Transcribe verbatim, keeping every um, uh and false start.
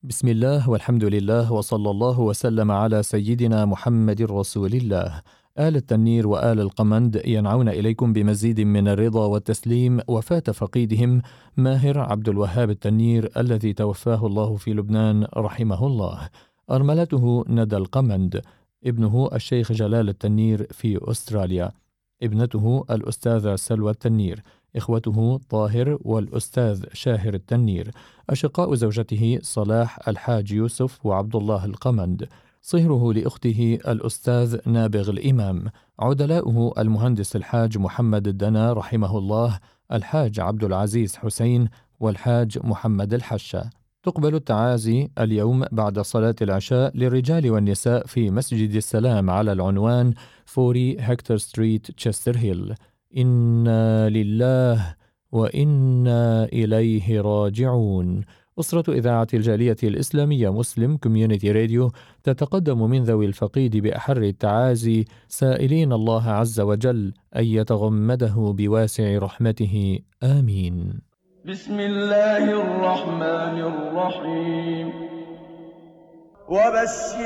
بسم الله والحمد لله وصلى الله وسلم على سيدنا محمد رسول الله. آل التنير وآل القمند ينعون إليكم بمزيد من الرضا والتسليم وفاة فقيدهم ماهر عبد الوهاب التنير الذي توفاه الله في لبنان رحمه الله. أرملته ندى القمند، ابنه الشيخ جلال التنير في أستراليا، ابنته الأستاذة سلوى التنير، إخوته طاهر والأستاذ شاهر التنير، أشقاء زوجته صلاح الحاج يوسف وعبد الله القمند، صهره لأخته الأستاذ نابغ الإمام، عدلاؤه المهندس الحاج محمد الدنا رحمه الله، الحاج عبد العزيز حسين، والحاج محمد الحشة. تقبل التعازي اليوم بعد صلاة العشاء للرجال والنساء في مسجد السلام على العنوان أربعين هكتور ستريت تشستر هيل. إنا لله وإنا إليه راجعون. أسرة إذاعة الجالية الإسلامية مسلم كوميونيتي راديو تتقدم من ذوي الفقيد بأحر التعازي، سائلين الله عز وجل أن يتغمده بواسع رحمته، آمين. بسم الله الرحمن الرحيم. وبشر